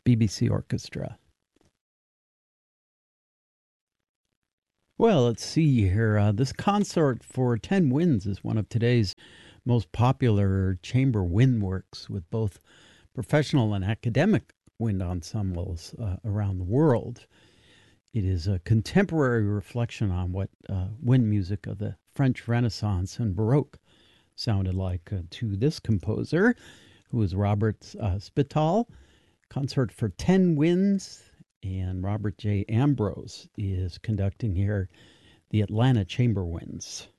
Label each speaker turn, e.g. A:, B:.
A: BBC Orchestra. Well, let's see here. This consort for 10 winds is one of today's most popular chamber wind works, with both professional and academic wind ensembles around the world. It is a contemporary reflection on what wind music of the French Renaissance and Baroque sounded like to this composer, who is Robert Spittal. Consort for 10 winds, and Robert J. Ambrose is conducting here the Atlanta Chamber Winds.